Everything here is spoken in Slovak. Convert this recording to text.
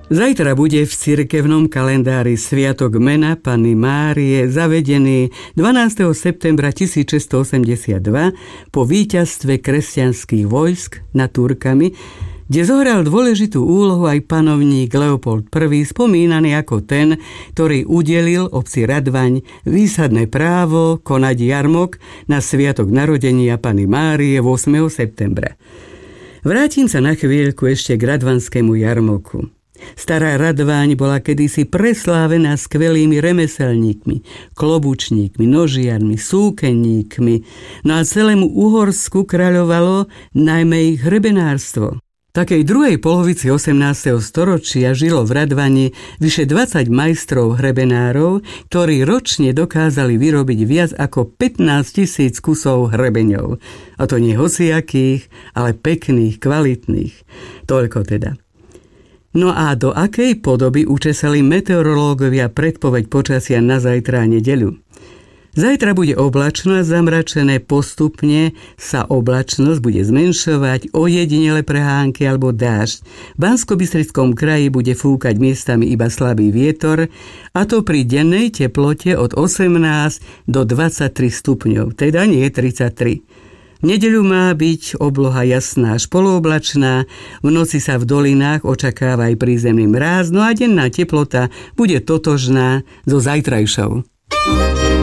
Zajtra bude v cirkevnom kalendári sviatok mena Panny Márie zavedený 12. septembra 1682 po víťazstve kresťanských vojsk nad Turkami, kde zohral dôležitú úlohu aj panovník Leopold I, spomínaný ako ten, ktorý udelil obci Radvaň výsadné právo konať jarmok na sviatok narodenia Panny Márie 8. septembra. Vrátim sa na chvíľku ešte k radvanskému jarmoku. Stará Radvaň bola kedysi preslávená skvelými remeselníkmi, klobučníkmi, nožiarmi, súkenníkmi, no a celému Uhorsku kráľovalo najmä ich hrebenárstvo. V takej druhej polovici 18. storočia žilo v Radvani vyše 20 majstrov hrebenárov, ktorí ročne dokázali vyrobiť viac ako 15 000 kusov hrebeňov. A to nie hociakých, ale pekných, kvalitných. Toľko teda. No a do akej podoby učesali meteorológovia predpoveď počasia na zajtra a nedeľu? Zajtra bude oblačno a zamračené, postupne sa oblačnosť bude zmenšovať, ojedinele prehánky alebo dážď. V Banskobystrickom kraji bude fúkať miestami iba slabý vietor, a to pri dennej teplote od 18 do 23 stupňov, teda nie 33. V nedeľu má byť obloha jasná až polooblačná, v noci sa v dolinách očakáva aj prízemný mráz, no a denná teplota bude totožná so zajtrajšou.